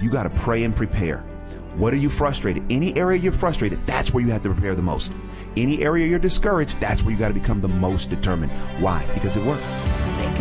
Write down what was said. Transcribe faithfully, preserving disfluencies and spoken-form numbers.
You got to pray and prepare. What are you frustrated? Any area you're frustrated, that's where you have to prepare the most. Any area you're discouraged, that's where you got to become the most determined. Why? Because it works.